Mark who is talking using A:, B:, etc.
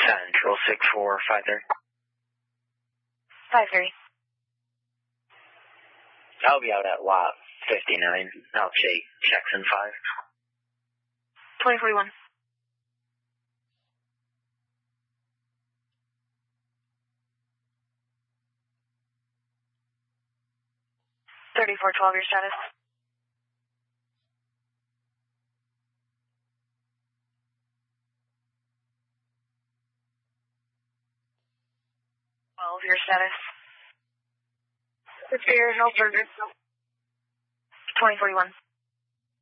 A: Central 6453.
B: 53.
A: I'll be out at lot 59. I'll take checks in 5.
B: 2041. $3412, your status. Your status.
C: It's here, no burgers.
B: 2041.